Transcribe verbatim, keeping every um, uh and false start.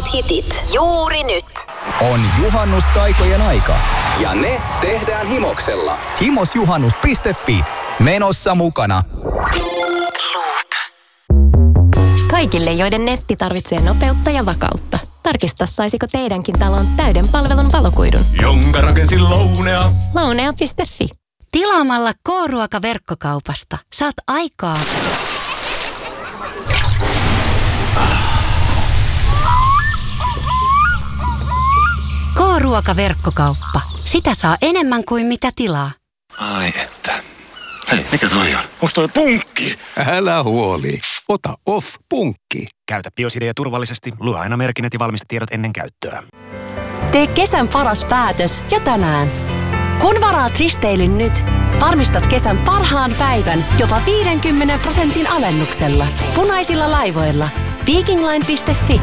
parhaat hitit juuri nyt. On juhannustaikojen aika ja ne tehdään Himoksella. himosjuhannus piste fi. Menossa mukana. Kaikille, joiden netti tarvitsee nopeutta ja vakautta. Tarkista, saisiko teidänkin talon täyden palvelun valokuidun. Jonka rakensin Lounea. Lounea piste fi. Tilaamalla K-ruoka-verkkokaupasta saat aikaa. K-ruoka-verkkokauppa. Sitä saa enemmän kuin mitä tilaa. Ai että. Hei, mikä toi on? Musta toi punkki. Älä huoli. Ota off-punkki. Käytä Biosidea turvallisesti. Lue aina merkinnät ja valmistetiedot ennen käyttöä. Tee kesän paras päätös jo tänään. Kun varaat risteilyn nyt, varmistat kesän parhaan päivän jopa viidenkymmenen prosentin alennuksella. Punaisilla laivoilla. Vikingline piste fi.